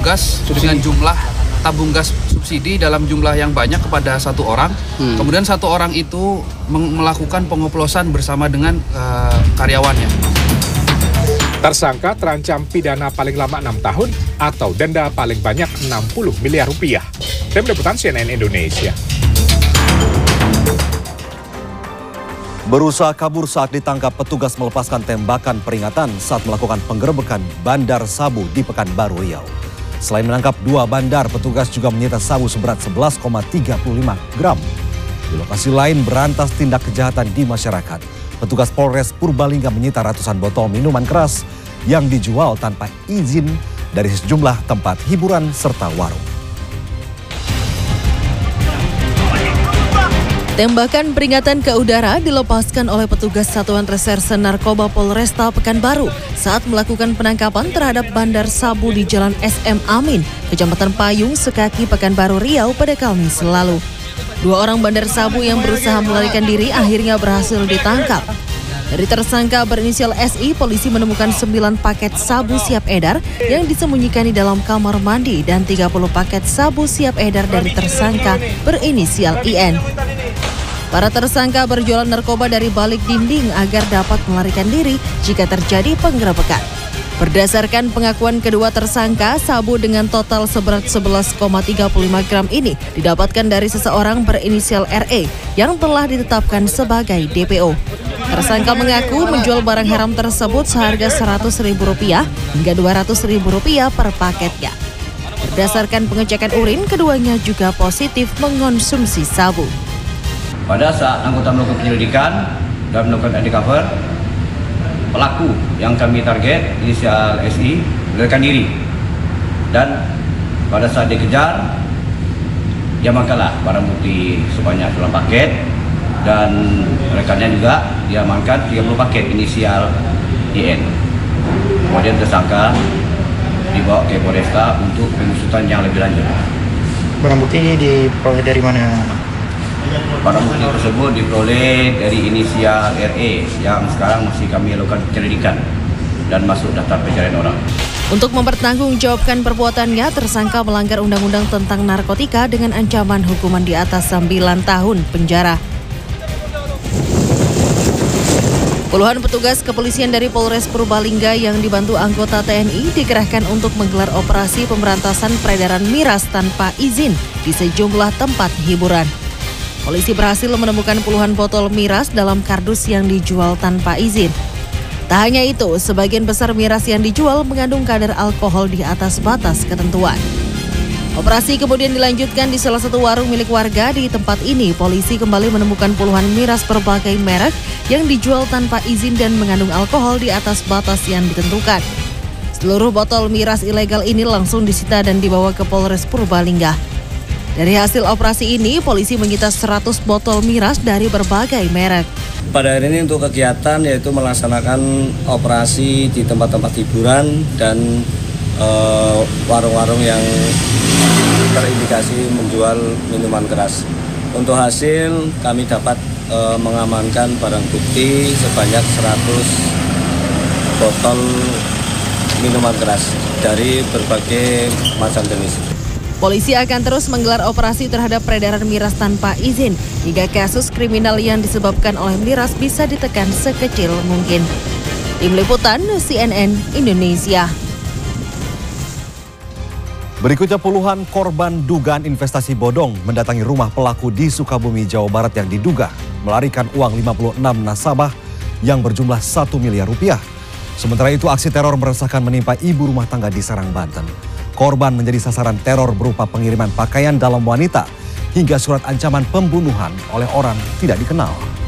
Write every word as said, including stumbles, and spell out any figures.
gas subsidi dengan jumlah tabung gas subsidi dalam jumlah yang banyak kepada satu orang. Hmm. Kemudian satu orang itu melakukan pengoplosan bersama dengan uh, karyawannya. Tersangka terancam pidana paling lama enam tahun atau denda paling banyak enam puluh miliar rupiah. Tim Liputan C N N Indonesia. Berusaha kabur saat ditangkap petugas melepaskan tembakan peringatan saat melakukan penggerebekan Bandar Sabu di Pekanbaru Riau. Selain menangkap dua bandar, petugas juga menyita sabu seberat sebelas koma tiga puluh lima gram. Di lokasi lain berantas tindak kejahatan di masyarakat. Petugas Polres Purbalingga menyita ratusan botol minuman keras yang dijual tanpa izin dari sejumlah tempat hiburan serta warung. Tembakan peringatan ke udara dilepaskan oleh petugas Satuan Reserse Narkoba Polresta Pekanbaru saat melakukan penangkapan terhadap bandar sabu di Jalan S M Amin, Kecamatan Payung, Sekaki, Pekanbaru Riau pada Kamis lalu. Dua orang bandar sabu yang berusaha melarikan diri akhirnya berhasil ditangkap. Dari tersangka berinisial S I, polisi menemukan sembilan paket sabu siap edar yang disembunyikan di dalam kamar mandi dan tiga puluh paket sabu siap edar dari tersangka berinisial I N. Para tersangka berjualan narkoba dari balik dinding agar dapat melarikan diri jika terjadi penggerebekan. Berdasarkan pengakuan kedua tersangka, sabu dengan total seberat sebelas koma tiga puluh lima gram ini didapatkan dari seseorang berinisial R E yang telah ditetapkan sebagai D P O. Tersangka mengaku menjual barang haram tersebut seharga seratus ribu rupiah hingga dua ratus ribu rupiah per paketnya. Berdasarkan pengecekan urin, keduanya juga positif mengonsumsi sabu. Pada saat anggota melakukan penyelidikan dan melakukan undercover, pelaku yang kami target, inisial S I, melarikan diri. Dan pada saat dikejar, diamankanlah barang bukti sebanyak sembilan paket dan rekannya juga diamankan tiga puluh paket inisial I N. Kemudian tersangka dibawa ke Polresta untuk pengusutan yang lebih lanjut. Barang bukti ini diperoleh dari mana? Barang bukti tersebut diperoleh dari inisial R E yang sekarang masih kami lakukan penyelidikan dan masuk daftar pencarian orang. Untuk mempertanggungjawabkan perbuatannya, tersangka melanggar undang-undang tentang narkotika dengan ancaman hukuman di atas sembilan tahun penjara. Puluhan petugas kepolisian dari Polres Purbalingga yang dibantu anggota T N I dikerahkan untuk menggelar operasi pemberantasan peredaran miras tanpa izin di sejumlah tempat hiburan. Polisi berhasil menemukan puluhan botol miras dalam kardus yang dijual tanpa izin. Tak hanya itu, sebagian besar miras yang dijual mengandung kadar alkohol di atas batas ketentuan. Operasi kemudian dilanjutkan di salah satu warung milik warga. Di tempat ini, polisi kembali menemukan puluhan miras berbagai merek yang dijual tanpa izin dan mengandung alkohol di atas batas yang ditentukan. Seluruh botol miras ilegal ini langsung disita dan dibawa ke Polres Purbalingga. Dari hasil operasi ini, polisi menyita seratus botol miras dari berbagai merek. Pada hari ini untuk kegiatan yaitu melaksanakan operasi di tempat-tempat hiburan dan uh, warung-warung yang terindikasi menjual minuman keras. Untuk hasil kami dapat uh, mengamankan barang bukti sebanyak seratus botol minuman keras dari berbagai macam jenis. Polisi akan terus menggelar operasi terhadap peredaran miras tanpa izin hingga kasus kriminal yang disebabkan oleh miras bisa ditekan sekecil mungkin. Tim Liputan C N N Indonesia. Berikutnya puluhan korban dugaan investasi bodong mendatangi rumah pelaku di Sukabumi, Jawa Barat yang diduga melarikan uang lima puluh enam nasabah yang berjumlah satu miliar rupiah. Sementara itu aksi teror meresahkan menimpa ibu rumah tangga di Serang, Banten. Korban menjadi sasaran teror berupa pengiriman pakaian dalam wanita hingga surat ancaman pembunuhan oleh orang tidak dikenal.